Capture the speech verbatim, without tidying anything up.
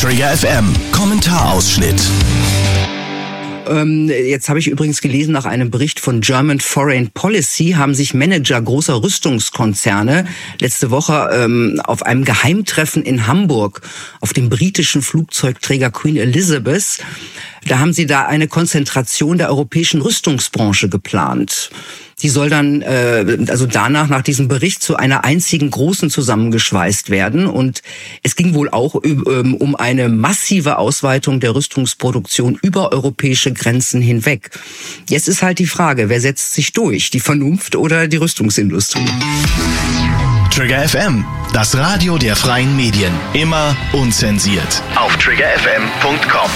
Trigger F M Kommentarausschnitt. Ähm, jetzt habe ich übrigens gelesen, nach einem Bericht von German Foreign Policy haben sich Manager großer Rüstungskonzerne letzte Woche ähm, auf einem Geheimtreffen in Hamburg auf dem britischen Flugzeugträger Queen Elizabeth, da haben sie da eine Konzentration der europäischen Rüstungsbranche geplant. Die soll dann äh, also danach, nach diesem Bericht, zu einer einzigen großen zusammengeschweißt werden. Und es ging wohl auch ähm, um eine massive Ausweitung der Rüstungsproduktion über europäische Grenzen hinweg. Jetzt ist halt die Frage, wer setzt sich durch, die Vernunft oder die Rüstungsindustrie? Trigger F M, das Radio der freien Medien. Immer unzensiert. Auf trigger f m punkt com.